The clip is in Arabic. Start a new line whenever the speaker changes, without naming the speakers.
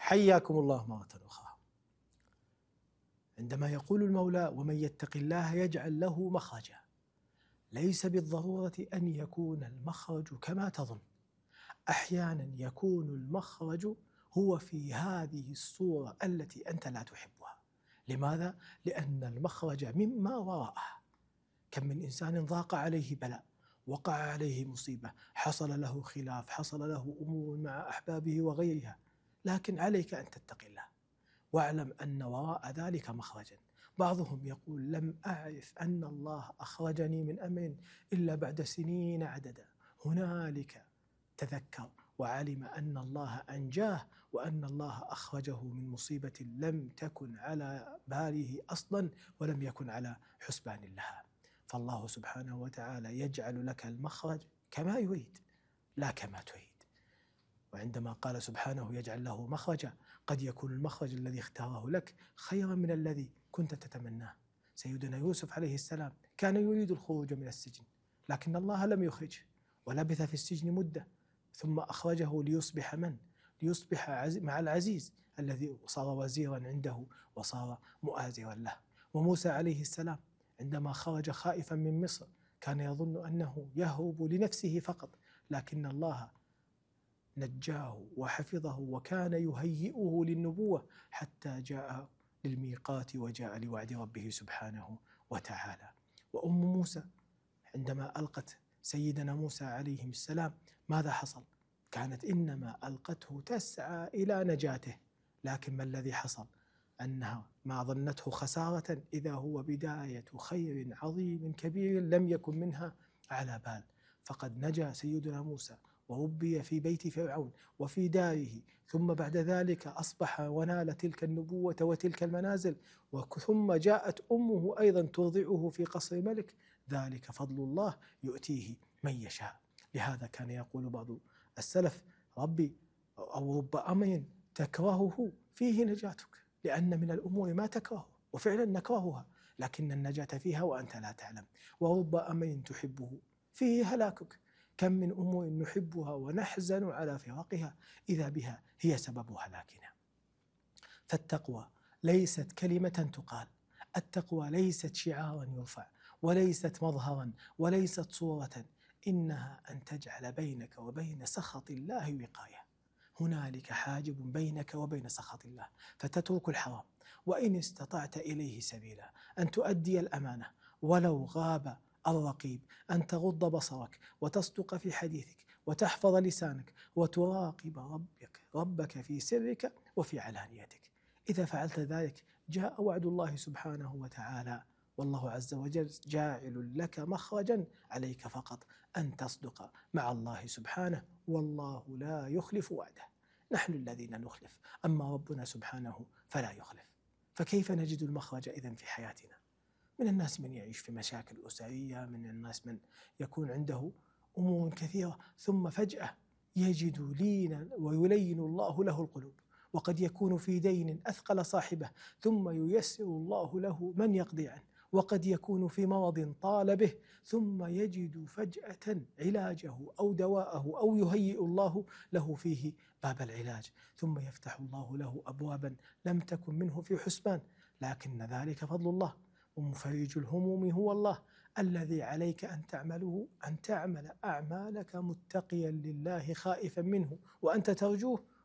حياكم الله مرة أخرى. عندما يقول المولى: ومن يتق الله يجعل له مخرجا، ليس بالضرورة أن يكون المخرج كما تظن. أحيانا يكون المخرج هو في هذه الصورة التي أنت لا تحبها. لماذا؟ لأن المخرج مما وراءها. كم من إنسان ضاق عليه بلاء، وقع عليه مصيبة، حصل له خلاف، حصل له أمور مع أحبابه وغيرها، لكن عليك أن تتقي الله واعلم أن وراء ذلك مخرجا. بعضهم يقول: لم أعرف أن الله أخرجني من أمر إلا بعد سنين عددا. هنالك تذكر وعلم أن الله أنجاه، وأن الله أخرجه من مصيبة لم تكن على باله أصلا، ولم يكن على حسبان لها. فالله سبحانه وتعالى يجعل لك المخرج كما يريد لا كما تريد. وعندما قال سبحانه يجعل له مخرجا، قد يكون المخرج الذي اختاره لك خيرا من الذي كنت تتمناه. سيدنا يوسف عليه السلام كان يريد الخروج من السجن، لكن الله لم يخرجه، ولبث في السجن مدة، ثم أخرجه ليصبح من؟ ليصبح مع العزيز الذي صار وزيرا عنده وصار مؤازرا له. وموسى عليه السلام عندما خرج خائفا من مصر كان يظن أنه يهرب لنفسه فقط، لكن الله نجاه وحفظه وكان يهيئه للنبوة حتى جاء للميقات وجاء لوعد ربه سبحانه وتعالى. وأم موسى عندما ألقت سيدنا موسى عليه السلام ماذا حصل؟ كانت إنما ألقته تسعى إلى نجاته، لكن ما الذي حصل؟ أنها ما ظنته خسارة إذا هو بداية خير عظيم كبير لم يكن منها على بال. فقد نجا سيدنا موسى وربي في بيت فرعون وفي داره، ثم بعد ذلك أصبح ونال تلك النبوة وتلك المنازل، ثم جاءت أمه أيضا ترضعه في قصر ملك. ذلك فضل الله يؤتيه من يشاء. لهذا كان يقول بعض السلف: ربي أو رب أمر تكرهه فيه نجاتك، لأن من الأمور ما تكره وفعلا نكرهها لكن النجاة فيها وأنت لا تعلم. ورب أمر تحبه فيه هلاكك. كم من أمور نحبها ونحزن على فراقها إذا بها هي سبب هلاكنا. فالتقوى ليست كلمة تقال، التقوى ليست شعارا يرفع، وليست مظهرا، وليست صورة، إنها أن تجعل بينك وبين سخط الله وقاية. هنالك حاجب بينك وبين سخط الله، فتترك الحرام، وإن استطعت إليه سبيلا، أن تؤدي الأمانة ولو غاب الرقيب، أن تغض بصرك وتصدق في حديثك وتحفظ لسانك وتراقب ربك في سرك وفي علانيتك. إذا فعلت ذلك جاء وعد الله سبحانه وتعالى، والله عز وجل جاعل لك مخرجا، عليك فقط أن تصدق مع الله سبحانه، والله لا يخلف وعده. نحن الذين نخلف، أما ربنا سبحانه فلا يخلف. فكيف نجد المخرج إذن في حياتنا؟ من الناس من يعيش في مشاكل أسرية، من الناس من يكون عنده أمور كثيرة، ثم فجأة يجد لينا ويلين الله له القلوب، وقد يكون في دين أثقل صاحبه ثم ييسر الله له من يقضي عنه، وقد يكون في مرض طال به ثم يجد فجأة علاجه أو دواءه، أو يهيئ الله له فيه باب العلاج، ثم يفتح الله له أبوابا لم تكن منه في حسبان. لكن ذلك فضل الله، ومفرج الهموم هو الله. الذي عليك أن تعمله أن تعمل أعمالك متقيا لله خائفا منه وأنت ترجوه،